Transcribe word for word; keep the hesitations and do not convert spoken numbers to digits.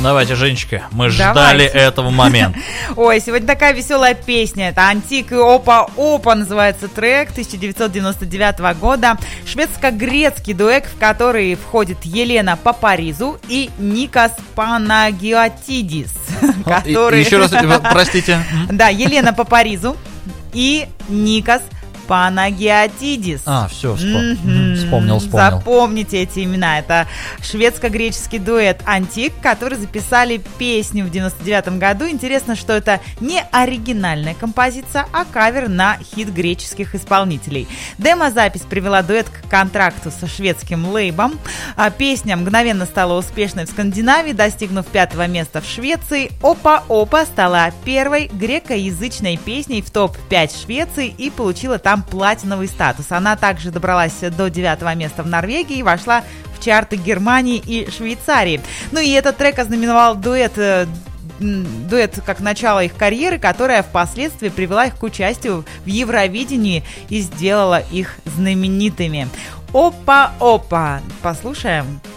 Давайте, Женечка, мы Давайте. ждали этого момента. Ой, сегодня такая веселая песня. Это «Антик» и «Опа-Опа» называется трек тысяча девятьсот девяносто девятого года. Шведско-грецкий дуэт, в который входит Елена Папаризу и Никос Панагиотидис. Который... Еще раз, простите. Да, Елена Папаризу и Никос Панагиотидис. А, все, вспом... Mm-hmm. вспомнил, вспомнил. Запомните эти имена. Это шведско-греческий дуэт «Антик», который записали песню в девяносто девятом году. Интересно, что это не оригинальная композиция, а кавер на хит греческих исполнителей. Демо-запись привела дуэт к контракту со шведским лейбом. Песня мгновенно стала успешной в Скандинавии, достигнув пятого места в Швеции. «Опа-Опа» стала первой грекоязычной песней в топ пять Швеции и получила там платиновый статус. Она также добралась до девятого места в Норвегии и вошла в чарты Германии и Швейцарии. Ну и этот трек ознаменовал дуэт, дуэт как начало их карьеры, которая впоследствии привела их к участию в Евровидении и сделала их знаменитыми. Опа-опа. Послушаем.